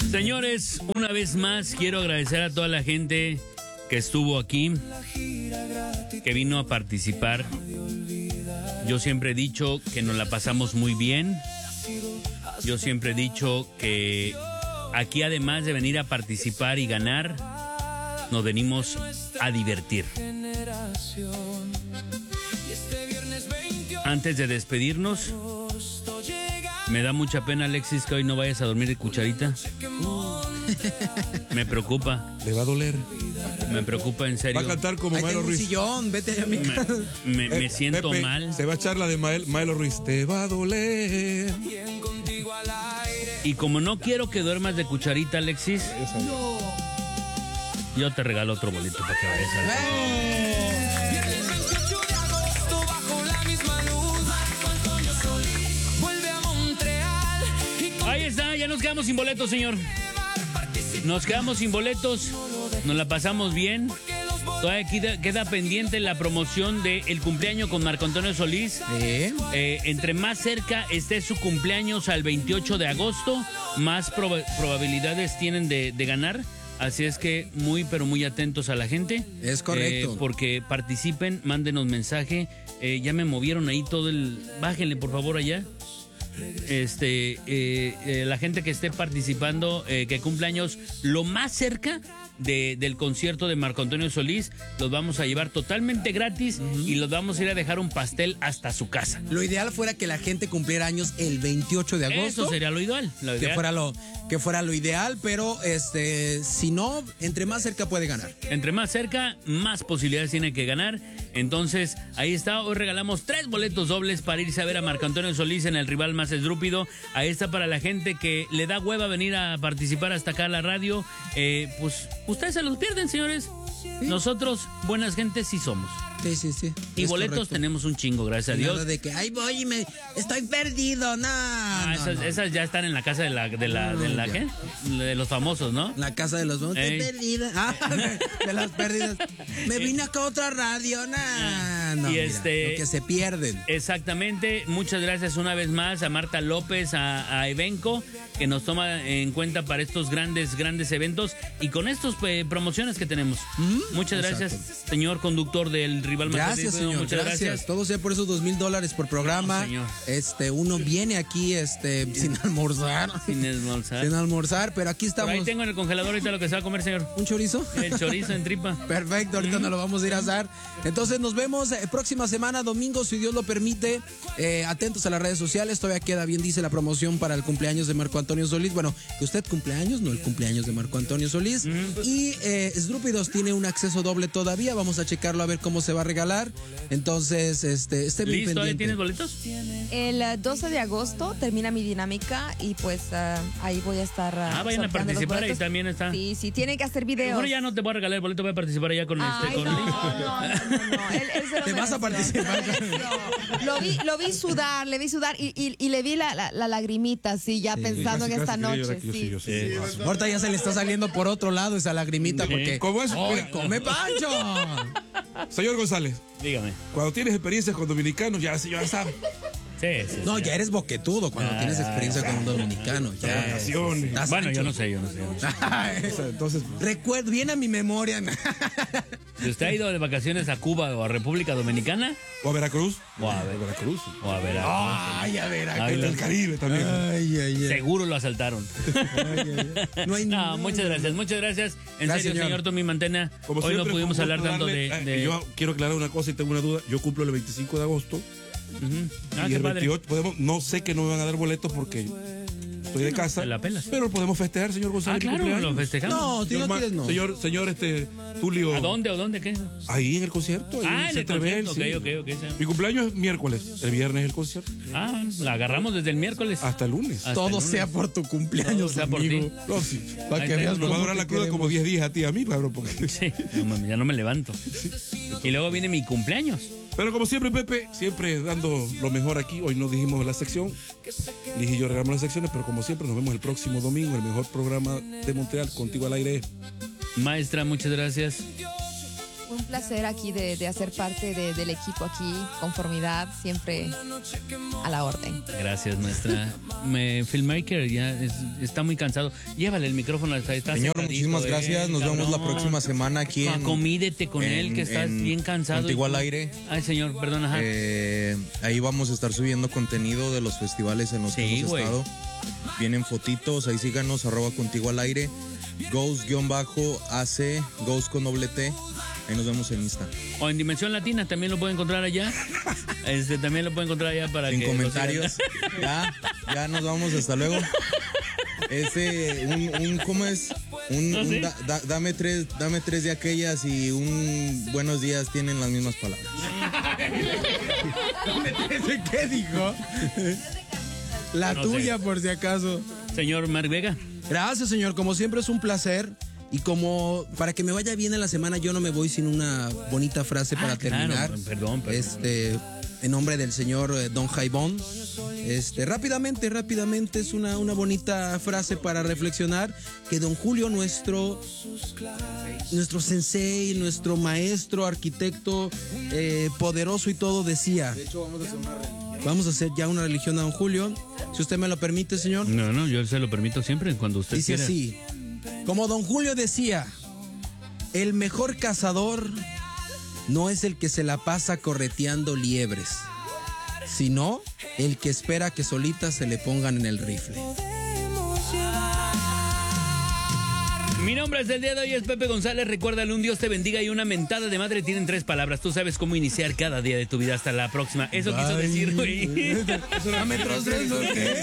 Señores, una vez más quiero agradecer a toda la gente que estuvo aquí, que vino a participar. Yo siempre he dicho que nos la pasamos muy bien. Yo siempre he dicho que aquí, además de venir a participar y ganar, nos venimos a divertir. Antes de despedirnos, me da mucha pena, Alexis, que hoy no vayas a dormir de cucharita. Me preocupa. Le va a doler. Me preocupa, en serio. Va a cantar como Maelo Ruiz. Sillón, vete a mi casa. Me siento Pepe, mal. se va a echar la de Maelo Ruiz. Te va a doler. Y como no quiero que duermas de cucharita, Alexis, yo te regalo otro boleto para que vayas al... Ahí está, ya nos quedamos sin boletos, señor. Nos quedamos sin boletos, nos la pasamos bien. Todavía queda pendiente la promoción del cumpleaños con Marco Antonio Solís. Entre más cerca esté su cumpleaños al 28 de agosto, más probabilidades tienen de ganar. Así es que muy, pero muy atentos a la gente. Es correcto. Porque participen, mándenos mensaje. Ya me movieron ahí todo el... Bájenle, por favor, allá. La gente que esté participando, que cumpleaños lo más cerca del concierto de Marco Antonio Solís, los vamos a llevar totalmente gratis y los vamos a ir a dejar un pastel hasta su casa. Lo ideal fuera que la gente cumpliera años el 28 de agosto. Eso sería lo ideal. Que fuera lo ideal, pero si no, entre más cerca puede ganar. Entre más cerca, más posibilidades tiene que ganar. Entonces, ahí está. Hoy regalamos 3 boletos dobles para irse a ver a Marco Antonio Solís en el rival más esdrúpido. Ahí está para la gente que le da hueva venir a participar hasta acá a la radio. Pues ustedes se los pierden, señores. Sí. Nosotros, buenas gentes, sí somos. Sí. Y boletos correcto. Tenemos un chingo, gracias a Dios. Nada de que, ay, voy y estoy perdido, esas ya están en la casa de ¿qué? De los famosos, ¿no? La casa de los famosos. Estoy perdida. De las pérdidas. Me vine acá a otra radio, lo que se pierden. Exactamente. Muchas gracias una vez más a Marta López, a Evenco, que nos toma en cuenta para estos grandes eventos y con estas promociones que tenemos. Muchas gracias, señor conductor del rival más. Gracias, señor. Muchas gracias. Todo sea por esos $2,000 por programa. No, señor. Uno viene aquí sin almorzar. Sin almorzar, pero aquí estamos. Por ahí tengo en el congelador ahorita lo que se va a comer, señor. ¿Un chorizo? El chorizo en tripa. Perfecto, ahorita nos lo vamos a ir a asar. Entonces nos vemos próxima semana, domingo, si Dios lo permite. Atentos a las redes sociales. Todavía queda, bien dice, la promoción para el cumpleaños de Marco Antonio Solís. Bueno, que usted cumpleaños, no el cumpleaños de Marco Antonio Solís. Y Esdrúpidos tiene un acceso doble todavía. Vamos a checarlo a ver cómo se va a regalar. Entonces, esté bien pendiente. ¿Tienes boletos? El 12 de agosto termina mi dinámica y pues ahí voy a estar. Vayan a participar, ahí también está. Sí, tienen que hacer videos. Mejor ya no te voy a regalar el boleto, voy a participar allá con No. Te vas a participar. Lo vi sudar, y le vi la lagrimita, así, ya pensando en esta noche. Sí. Ahorita ya se le está saliendo por otro lado esa lagrimita porque. ¿Cómo es? ¡Come Pancho! Señor González, dígame. Cuando tienes experiencias con dominicanos, ya sabe. Sí. No, ya eres boquetudo cuando tienes experiencia con un dominicano. Ya. Bueno, yo no sé. Entonces, viene a mi memoria. Si usted ha ido de vacaciones a Cuba o a República Dominicana. O a Veracruz. O a Veracruz. Ay, a Veracruz. El Caribe también. Ay. Seguro lo asaltaron. No, muchas gracias. En serio, señor Tommy Mantena. Como hoy no pudimos hablar tanto de... Yo quiero aclarar una cosa y tengo una duda. Yo cumplo el 25 de agosto. Y el 28 no sé que no me van a dar boletos porque estoy de casa. La pelas. Pero podemos festejar, señor González. Claro, lo festejamos. No, si no quieres, no. Señor Tulio. ¿A dónde? ¿Qué? Ahí en el concierto. En el concierto. Sí. Ok. Mi cumpleaños es miércoles. El viernes es el concierto. La agarramos desde el miércoles. Hasta el lunes. Todo sea por tu cumpleaños, sea por amigo. ti. No, sí. Para que veas nos va a durar la cruda como 10 días a ti y a mí, claro. Porque... Sí, ya no me levanto. Y luego viene mi cumpleaños. Pero como siempre, Pepe, siempre dando lo mejor aquí. Hoy no dijimos la sección. Liz y yo regalamos las secciones, pero como siempre nos vemos el próximo domingo, el mejor programa de Montreal, Contigo al Aire. Maestra, muchas gracias. un placer aquí de hacer parte del equipo aquí, conformidad, siempre a la orden. Gracias, maestra. Filmmaker ya está muy cansado. Llévale el micrófono. Está Señor, muchísimas gracias. Nos vemos la próxima semana aquí en... Comídete con él, que estás bien cansado. Contigo al aire. Ay, señor, perdón, ajá. Ahí vamos a estar subiendo contenido de los festivales en los que hemos estado. Vienen fotitos, ahí síganos, @contigo al aire. Ghost-AC, Ghost con +T. Ahí nos vemos en Insta. O en Dimensión Latina, también lo pueden encontrar allá. También lo pueden encontrar allá para en que... comentarios. Ya nos vamos, hasta luego. ¿Cómo es? Dame tres de aquellas y un buenos días tienen las mismas palabras. ¿Qué dijo? La tuya, por si acaso. Señor Marc Vega. Gracias, señor. Como siempre es un placer. Y como para que me vaya bien en la semana, yo no me voy sin una bonita frase para terminar. Perdón. En nombre del señor Don Jaibón. Rápidamente es una bonita frase para reflexionar, que don Julio, nuestro sensei, nuestro maestro, arquitecto, poderoso y todo, decía. De hecho, vamos a hacer ya una religión a don Julio. Si usted me lo permite, señor. No, yo se lo permito siempre, cuando usted quiera. Dice así, como don Julio decía, el mejor cazador no es el que se la pasa correteando liebres, sino el que espera que solitas se le pongan en el rifle. Mi nombre es el día de hoy, es Pepe González. Recuérdale, un Dios te bendiga y una mentada de madre tienen 3 palabras. Tú sabes cómo iniciar cada día de tu vida. Hasta la próxima. Eso quiso decir, güey.